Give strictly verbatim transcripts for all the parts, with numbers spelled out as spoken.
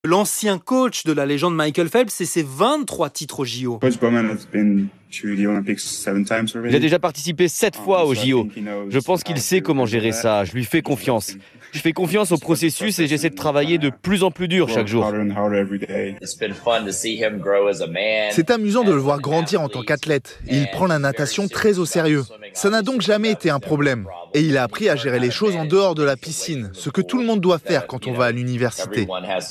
L'ancien coach de la légende Michael Phelps et ses vingt-trois titres au J O. Coach Bowman has been to the Olympics seven times already. Il a déjà participé sept fois au J O. Je pense qu'il sait comment gérer ça. Je lui fais confiance. Je fais confiance au processus et j'essaie de travailler de plus en plus dur chaque jour. C'est amusant de le voir grandir en tant qu'athlète. Il prend la natation très au sérieux. Ça n'a donc jamais été un problème. Et il a appris à gérer les choses en dehors de la piscine, ce que tout le monde doit faire quand on va à l'université.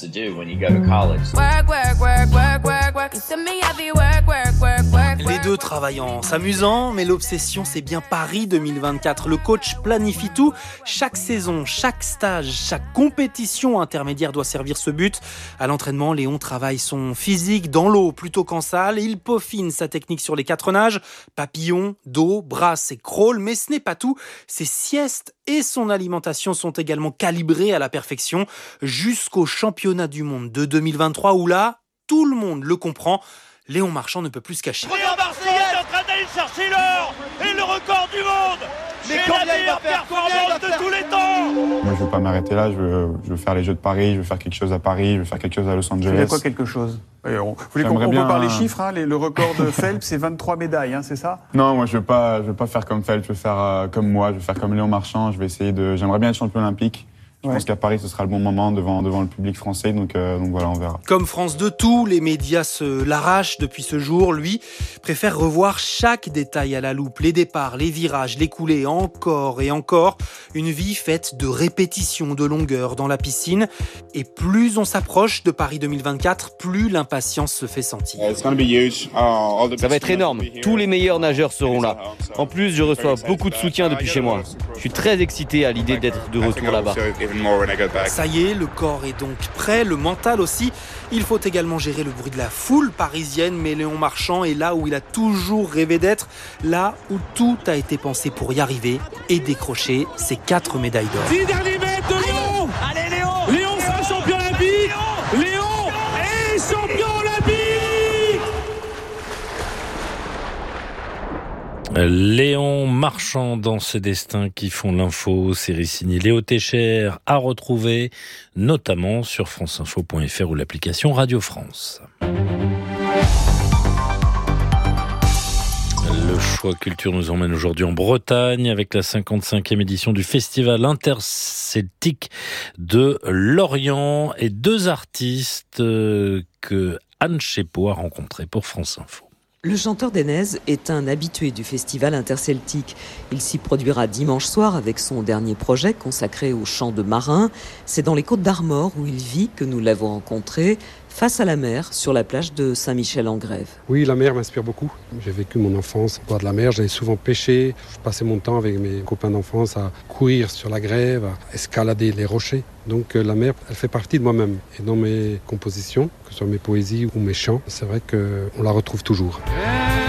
Les deux travaillent en s'amusant, mais l'obsession c'est bien Paris deux mille vingt-quatre. Le coach planifie tout. Chaque saison, chaque stage, chaque compétition intermédiaire doit servir ce but. À l'entraînement, Léon travaille son physique dans l'eau plutôt qu'en salle. Il peaufine sa technique sur les quatre nages, papillon, dos, brasse et crawl. Mais ce n'est pas tout. Ses siestes et son alimentation sont également calibrées à la perfection jusqu'au championnat du monde de deux mille vingt-trois où là, tout le monde le comprend. Léon Marchand ne peut plus se cacher. Léon Marchand est en train d'aller chercher l'or et le record du monde. Mais c'est la meilleure performance de tous les temps. Moi, je veux pas m'arrêter là. Je veux, je veux faire les Jeux de Paris. Je veux faire quelque chose à Paris. Je veux faire quelque chose à Los Angeles. C'est quoi quelque chose? Oui, on, vous voulez qu'on bien... peut parler chiffres, hein, les, le record de Phelps, c'est vingt-trois médailles, hein, c'est ça? Non, moi je veux pas, je veux pas faire comme Phelps, je veux faire euh, comme moi, je veux faire comme Léon Marchand. Je vais essayer de, j'aimerais bien être champion olympique. Je ouais. pense qu'à Paris, ce sera le bon moment devant, devant le public français, donc, euh, donc voilà, on verra. Comme France deux, tous les médias se l'arrachent depuis ce jour. Lui préfère revoir chaque détail à la loupe, les départs, les virages, les coulées, encore et encore. Une vie faite de répétitions, de longueurs dans la piscine. Et plus on s'approche de Paris deux mille vingt-quatre, plus l'impatience se fait sentir. Ça va être énorme. Tous les meilleurs nageurs seront là. En plus, je reçois beaucoup de soutien depuis chez moi. Je suis très excité à l'idée d'être de retour là-bas. Ça y est, le corps est donc prêt, le mental aussi. Il faut également gérer le bruit de la foule parisienne, mais Léon Marchand est là où il a toujours rêvé d'être, là où tout a été pensé pour y arriver et décrocher ses quatre médailles d'or. dix derniers mètres de Léon. Allez Léon. Léon sera champion olympique. Léon est champion olympique. Léon Marchand dans ses destins qui font l'info, série signée Léo Técher, à retrouver notamment sur franceinfo point f r ou l'application Radio France. Le choix culture nous emmène aujourd'hui en Bretagne avec la cinquante-cinquième édition du Festival interceltique de Lorient et deux artistes que Anne Chépeau a rencontrés pour France Info. Le chanteur d'Enez est un habitué du festival interceltique. Il s'y produira dimanche soir avec son dernier projet consacré au chant de marin. C'est dans les Côtes d'Armor où il vit que nous l'avons rencontré, face à la mer, sur la plage de Saint-Michel-en-Grève. Oui, la mer m'inspire beaucoup. J'ai vécu mon enfance au bord de la mer, j'allais souvent pêcher. Je passais mon temps avec mes copains d'enfance à courir sur la grève, à escalader les rochers. Donc la mer, elle fait partie de moi-même. Et dans mes compositions, que ce soit mes poésies ou mes chants, c'est vrai qu'on la retrouve toujours. Hey